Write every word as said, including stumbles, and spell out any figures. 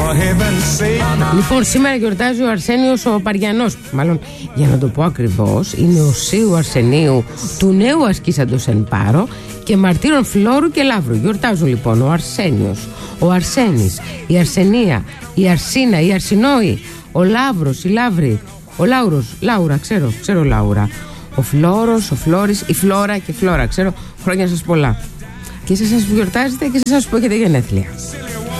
Λοιπόν, σήμερα γιορτάζει ο Αρσένιος ο Παριανός. Μάλλον, για να το πω ακριβώς, είναι ο Σίου Αρσενίου του νέου ασκήσαντος εν πάρο και μαρτύρων Φλόρου και Λαύρου. Γιορτάζουν λοιπόν ο Αρσένιος, ο Αρσένης, η Αρσενία, η Αρσίνα, η Αρσινόη, ο Λαύρος, η Λαύρη, ο Λάουρος, Λάουρα, ξέρω, ξέρω Λάουρα, ο Φλόρος, ο Φλόρης, η Φλόρα και Φλόρα, ξέρω, χρόνια σας πολλά. Και σε εσάς που γιορτάζετε και σε εσάς που έχετε γενέθλια.